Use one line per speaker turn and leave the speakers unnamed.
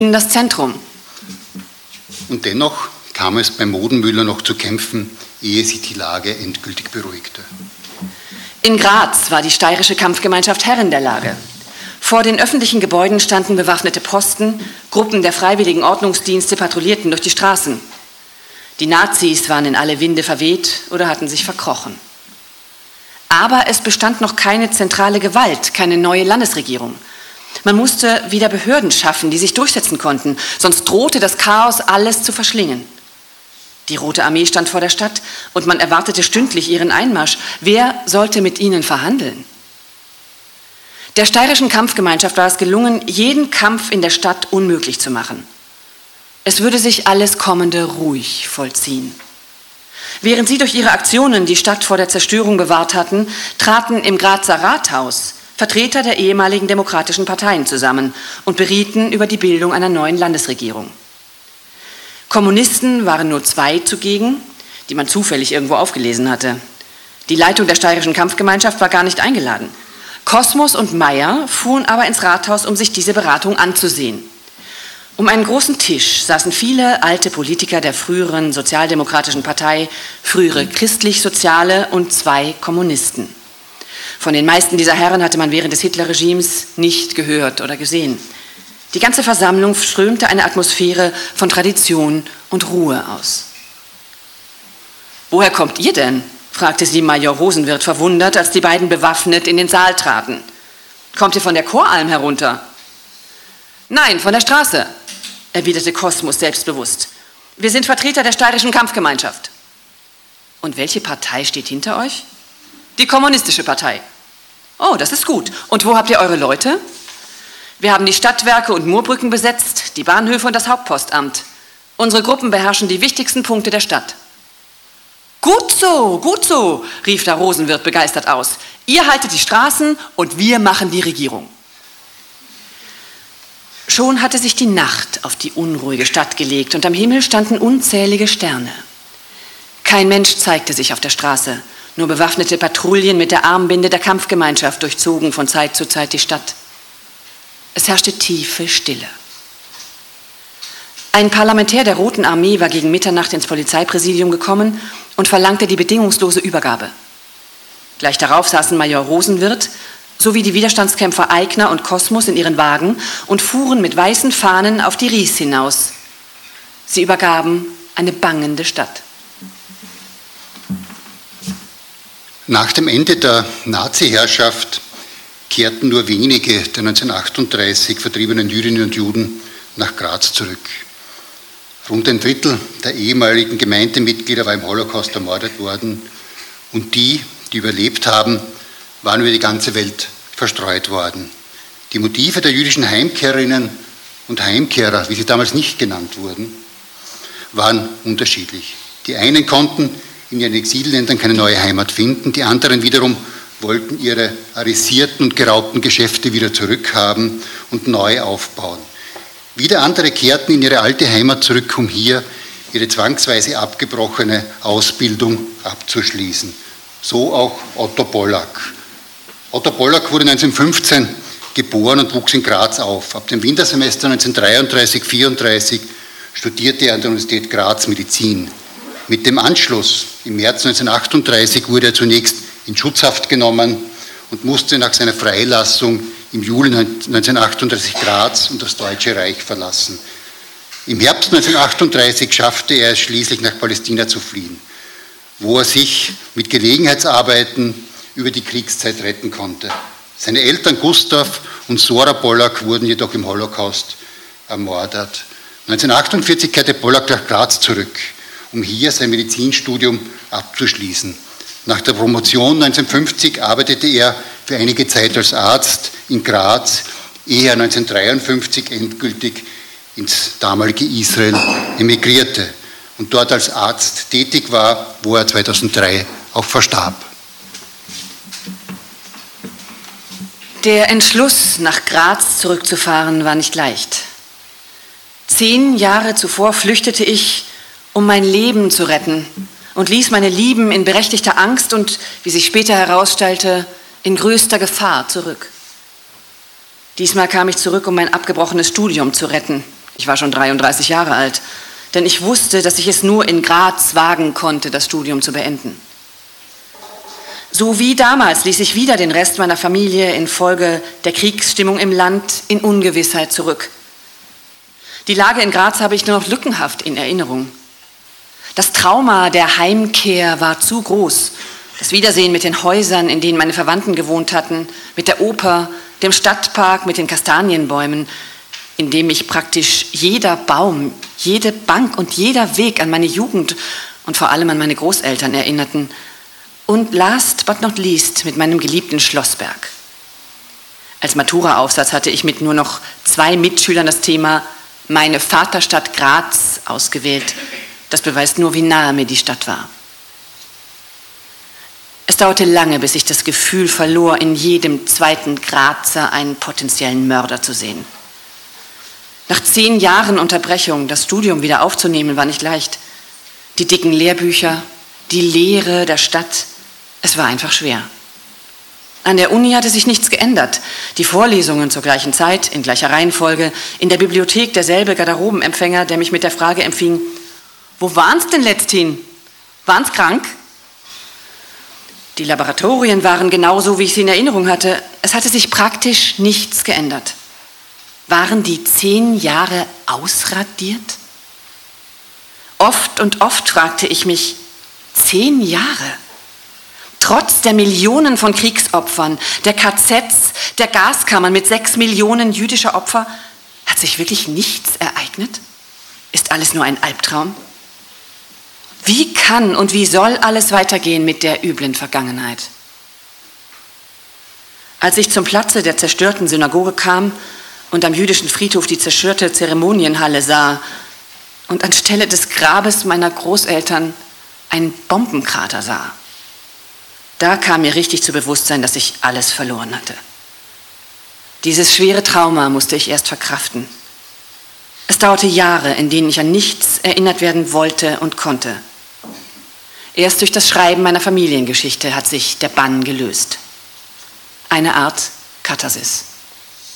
in das Zentrum.
Und dennoch kam es beim Modenmüller noch zu Kämpfen, ehe sich die Lage endgültig beruhigte.
In Graz war die steirische Kampfgemeinschaft Herrin der Lage. Vor den öffentlichen Gebäuden standen bewaffnete Posten, Gruppen der freiwilligen Ordnungsdienste patrouillierten durch die Straßen. Die Nazis waren in alle Winde verweht oder hatten sich verkrochen. Aber es bestand noch keine zentrale Gewalt, keine neue Landesregierung. Man musste wieder Behörden schaffen, die sich durchsetzen konnten, sonst drohte das Chaos, alles zu verschlingen. Die Rote Armee stand vor der Stadt und man erwartete stündlich ihren Einmarsch. Wer sollte mit ihnen verhandeln? Der steirischen Kampfgemeinschaft war es gelungen, jeden Kampf in der Stadt unmöglich zu machen. Es würde sich alles Kommende ruhig vollziehen. Während sie durch ihre Aktionen die Stadt vor der Zerstörung bewahrt hatten, traten im Grazer Rathaus Vertreter der ehemaligen demokratischen Parteien zusammen und berieten über die Bildung einer neuen Landesregierung. Kommunisten waren nur 2 zugegen, die man zufällig irgendwo aufgelesen hatte. Die Leitung der steirischen Kampfgemeinschaft war gar nicht eingeladen. Kosmos und Meyer fuhren aber ins Rathaus, um sich diese Beratung anzusehen. Um einen großen Tisch saßen viele alte Politiker der früheren Sozialdemokratischen Partei, frühere christlich-soziale und 2 Kommunisten. Von den meisten dieser Herren hatte man während des Hitlerregimes nicht gehört oder gesehen. Die ganze Versammlung strömte eine Atmosphäre von Tradition und Ruhe aus. »Woher kommt ihr denn?« fragte sie Major Rosenwirth verwundert, als die beiden bewaffnet in den Saal traten. »Kommt ihr von der Choralm herunter?« »Nein, von der Straße«, erwiderte Kosmos selbstbewusst. »Wir sind Vertreter der steirischen Kampfgemeinschaft.« »Und welche Partei steht hinter euch?« »Die kommunistische Partei.« »Oh, das ist gut. Und wo habt ihr eure Leute?« »Wir haben die Stadtwerke und Murbrücken besetzt, die Bahnhöfe und das Hauptpostamt. Unsere Gruppen beherrschen die wichtigsten Punkte der Stadt.« Gut so«, rief da Rosenwirth begeistert aus. »Ihr haltet die Straßen und wir machen die Regierung.« Schon hatte sich die Nacht auf die unruhige Stadt gelegt und am Himmel standen unzählige Sterne. Kein Mensch zeigte sich auf der Straße, nur bewaffnete Patrouillen mit der Armbinde der Kampfgemeinschaft durchzogen von Zeit zu Zeit die Stadt. Es herrschte tiefe Stille. Ein Parlamentär der Roten Armee war gegen Mitternacht ins Polizeipräsidium gekommen und verlangte die bedingungslose Übergabe. Gleich darauf saßen Major Rosenwirth sowie die Widerstandskämpfer Aigner und Kosmos in ihren Wagen und fuhren mit weißen Fahnen auf die Ries hinaus. Sie übergaben eine bangende Stadt.
Nach dem Ende der Nazi-Herrschaft kehrten nur wenige der 1938 vertriebenen Jüdinnen und Juden nach Graz zurück. Rund ein Drittel der ehemaligen Gemeindemitglieder war im Holocaust ermordet worden und die überlebt haben, waren über die ganze Welt verstreut worden. Die Motive der jüdischen Heimkehrerinnen und Heimkehrer, wie sie damals nicht genannt wurden, waren unterschiedlich. Die einen konnten in ihren Exilländern keine neue Heimat finden, die anderen wiederum wollten ihre arisierten und geraubten Geschäfte wieder zurückhaben und neu aufbauen. Wieder andere kehrten in ihre alte Heimat zurück, um hier ihre zwangsweise abgebrochene Ausbildung abzuschließen. So auch Otto Pollack. Otto Pollack wurde 1915 geboren und wuchs in Graz auf. Ab dem Wintersemester 1933/34 studierte er an der Universität Graz Medizin. Mit dem Anschluss im März 1938 wurde er zunächst in Schutzhaft genommen und musste nach seiner Freilassung im Juli 1938 Graz und das Deutsche Reich verlassen. Im Herbst 1938 schaffte er es schließlich nach Palästina zu fliehen, wo er sich mit Gelegenheitsarbeiten über die Kriegszeit retten konnte. Seine Eltern Gustav und Sora Pollack wurden jedoch im Holocaust ermordet. 1948 kehrte Pollack nach Graz zurück, um hier sein Medizinstudium abzuschließen. Nach der Promotion 1950 arbeitete er für einige Zeit als Arzt in Graz, ehe er 1953 endgültig ins damalige Israel emigrierte und dort als Arzt tätig war, wo er 2003 auch verstarb.
Der Entschluss, nach Graz zurückzufahren, war nicht leicht. 10 Jahre zuvor flüchtete ich, um mein Leben zu retten und ließ meine Lieben in berechtigter Angst und, wie sich später herausstellte, in größter Gefahr zurück. Diesmal kam ich zurück, um mein abgebrochenes Studium zu retten. Ich war schon 33 Jahre alt, denn ich wusste, dass ich es nur in Graz wagen konnte, das Studium zu beenden. So wie damals ließ ich wieder den Rest meiner Familie infolge der Kriegsstimmung im Land in Ungewissheit zurück. Die Lage in Graz habe ich nur noch lückenhaft in Erinnerung. Das Trauma der Heimkehr war zu groß. Das Wiedersehen mit den Häusern, in denen meine Verwandten gewohnt hatten, mit der Oper, dem Stadtpark mit den Kastanienbäumen, in dem mich praktisch jeder Baum, jede Bank und jeder Weg an meine Jugend und vor allem an meine Großeltern erinnerten. Und last but not least mit meinem geliebten Schlossberg. Als Matura-Aufsatz hatte ich mit nur noch 2 Mitschülern das Thema Meine Vaterstadt Graz ausgewählt. Das beweist nur, wie nahe mir die Stadt war. Es dauerte lange, bis ich das Gefühl verlor, in jedem zweiten Grazer einen potenziellen Mörder zu sehen. Nach 10 Jahren Unterbrechung das Studium wieder aufzunehmen, war nicht leicht. Die dicken Lehrbücher, die Leere der Stadt, es war einfach schwer. An der Uni hatte sich nichts geändert. Die Vorlesungen zur gleichen Zeit, in gleicher Reihenfolge, in der Bibliothek derselbe Garderobenempfänger, der mich mit der Frage empfing, wo waren's denn letzthin? Waren's krank? Die Laboratorien waren genauso, wie ich sie in Erinnerung hatte. Es hatte sich praktisch nichts geändert. Waren die 10 Jahre ausradiert? Oft und oft fragte ich mich, 10 Jahre? Trotz der Millionen von Kriegsopfern, der KZs, der Gaskammern mit 6 Millionen jüdischer Opfer, hat sich wirklich nichts ereignet? Ist alles nur ein Albtraum? Wie kann und wie soll alles weitergehen mit der üblen Vergangenheit? Als ich zum Platze der zerstörten Synagoge kam und am jüdischen Friedhof die zerstörte Zeremonienhalle sah und anstelle des Grabes meiner Großeltern einen Bombenkrater sah, da kam mir richtig zu Bewusstsein, dass ich alles verloren hatte. Dieses schwere Trauma musste ich erst verkraften. Es dauerte Jahre, in denen ich an nichts erinnert werden wollte und konnte. Erst durch das Schreiben meiner Familiengeschichte hat sich der Bann gelöst. Eine Art Katharsis.